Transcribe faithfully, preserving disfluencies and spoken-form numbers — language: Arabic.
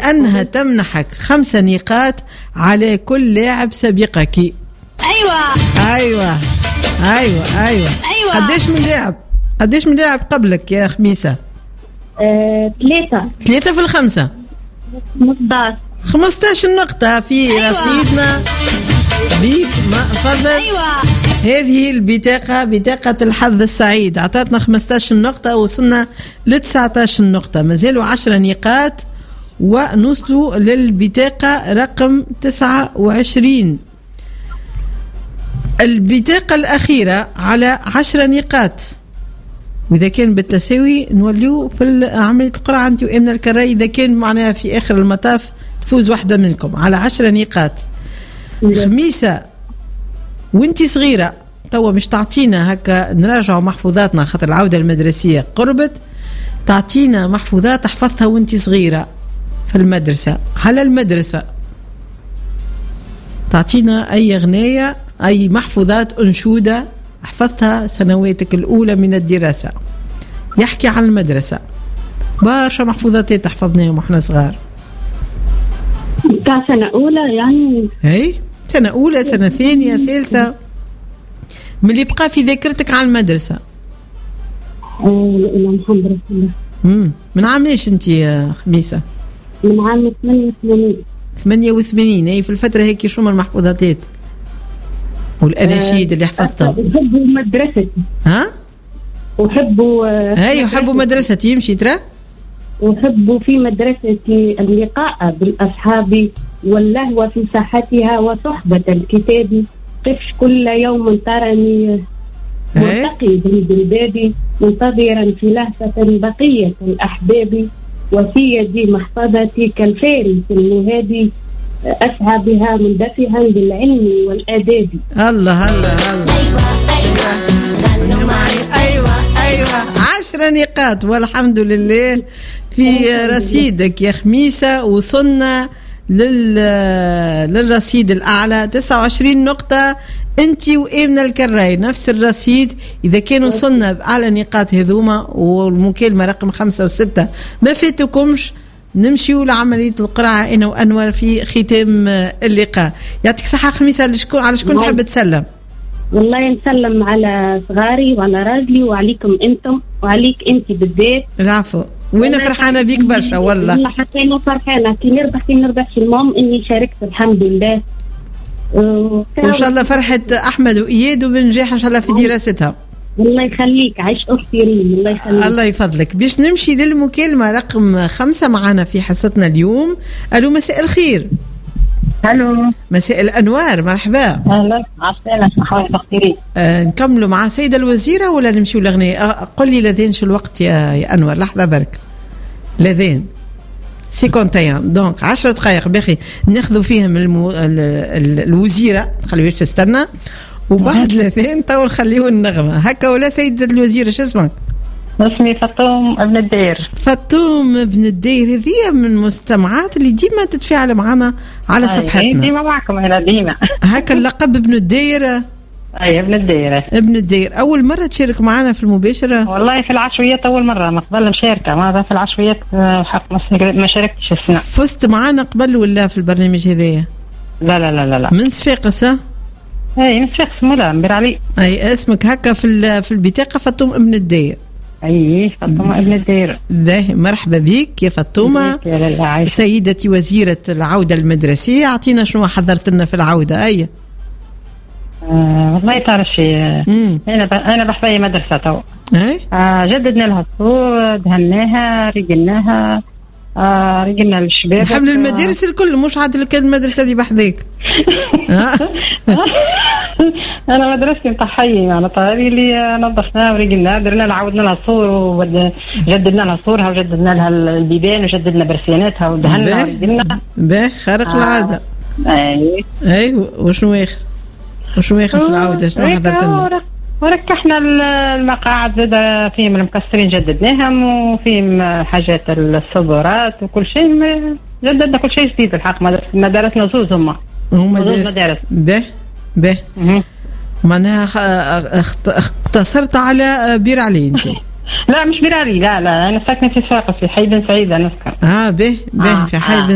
لأنها تمنحك خمسة نقاط على كل لاعب سبقك. أيوة أيوة أيوة أيوة, أيوة. قديش من لاعب قديش من لاعب قبلك يا خميسة؟ آه، ثلاثة ثلاثة في الخمسة خمسطاش خمسطاش نقطة في أيوة. رصيدنا بيك ما فضل. أيوة. هذه البطاقة بطاقة الحظ السعيد، عطاتنا خمسطاش نقطة وصلنا ل تسعطاش نقطة، مازالوا عشرة نقاط ونوصلوا للبطاقة رقم تسعة وعشرين. البطاقة الأخيرة على عشرة نقاط، وإذا كان بالتساوي نوليو في عملية القرعة أنت وإمنا الكراي. إذا كان معناها في آخر المطاف تفوز واحدة منكم على عشرة نقاط. خميسة وانتي صغيرة توا مش تعطينا هكا نراجعوا محفوظاتنا خاطر العودة المدرسية قربت، تعطينا محفوظات حفظتها وانتي صغيرة في المدرسة على المدرسة، تعطينا أي غناية أي محفوظات أنشودة حفظتها سنواتك الأولى من الدراسة يحكي عن المدرسة. برشا محفوظات تحفظناهم وإحنا صغار. بتاع سنة أولى يعني؟ هاي سنة أولى سنة ثانية ثالثة، من اللي بقى في ذاكرتك عن المدرسة. أه الحمد لله. امم من عام ايش انت يا خميسة؟ من عام ثمانية وثمانين. ثمانية وثمانين. اي في الفترة هيك شو من المحفوظات والأناشيد اللي حفظتها؟ أحبوا مدرستي. ها؟ أحبوا هاي أحبوا مدرستي يمشي ترى؟ أحب في مدرستي اللقاء بالأصحاب واللهو في ساحتها وصحبة الكتاب، قف كل يوم ترني مرتقي بالباب منتظرا في لهفة بقية الأحباب، وفي يدي محفظتي كالفارس المهادي أسعى بها مندفعا بالعلم والآداب. الله الله الله. أيوة أيوة غنوا معي. أيوة أيوة عشرة نقاط والحمد لله في رصيدك يا خميسة. وصلنا لل... للرصيد الأعلى تسعة وعشرين نقطة. أنتي وإمنا الكراي نفس الرصيد. إذا كان وصلنا بأعلى نقاط هذوما والمكالمة رقم خمسة وستة ما فاتكمش، نمشيو لعملية القرعة أنا وأنور في ختام اللقاء. يعطيك صحة خميسة. على شكون على شكون تحب تسلم؟ والله نسلم على صغاري وعلى راجلي وعليكم أنتم وعليك أنت بالذات. العفو. وانا فرحانه بيك برشا والله. والله حتى انا فرحانه كي نربح كي نربحش. المهم اني شاركت الحمد لله. وان شاء الله فرحه احمد واياد وبنجاح ان شاء الله في دراستها. الله يخليك. عيش اختي ريم. الله يخليك. الله يفضلك. باش نمشي للمكالمه رقم خمسة معنا في حصتنا اليوم. الو مساء الخير. الو مساء الانوار. مرحبا. اهلا عسلامة اخويا اختي ريم. آه نكملوا مع السيده الوزيره ولا نمشيو لغنية؟ آه قل لي لذين شو الوقت يا, يا انور؟ لحظه برك. لذين سيكونتين دونك عشرة دقائق باقي ناخذوا فيهم المو... ال... ال... الوزيره خليوش تستنى وبعد لذين تو نخليو النغمه هكا. ولا سيده الوزيره شو اسمك؟ اسمي فطوم ابن الدير. فطوم ابن الدير. هذه من المستمعات اللي ديما تتفاعل معنا على صفحتنا. ديما معكم هنا ديما. هكا اللقب ابن الدير. اي ابن الدير. ابن الدير. اول مره تشارك معنا في المباشره؟ والله في العشويات اول مره، ما قبل مشاركه ما في العشويات حق ما شاركتش السنه. فزت معنا قبل ولا في البرنامج هذايا؟ لا لا لا لا, لا. من صفاقس؟ اي من صفاقس مولا مبير علي. اي اسمك هكا في في البطاقه فطوم ابن الدير. اي فطومه ابن الدير. باهي مرحبا بك يا فطومه. سيدتي وزيره العوده المدرسيه، اعطينا شنو حضرت لنا في العوده. اي آه والله تعرف شيء. انا ب... انا بحفظ مدرسه تو. اي آه جددنا لها السور، دهناها، رجلناها، آه رجلنا الشباب. حمل المدارس الكل مش عاد كان المدرسه اللي بحذاك. انا مدرستي نتاع حي يعني طاري اللي نظفناها ورجلناها، درنا لها عودنا لها السور وجددنا لها صورها وجددنا لها البيبان وجددنا برسياناتها ودهنا ورجلنا. باهي خارق آه. العاده. اي اي وشنو اخر وشنو اخر في العوده؟ شنو حضرت لنا؟ وركحنا المقاعد زاد فيهم المكسرين جددناهم، وفيهم حاجات الصبورات وكل شيء جددنا كل شيء جديد. الحق مدارسنا زوز هما هما مدارس. به به معناها اختصرت على بير علي انت؟ لا مش بير علي. لا لا انا ساكنه في صفاقس في حي بن سعيد. انا اه به به آه. في حي بن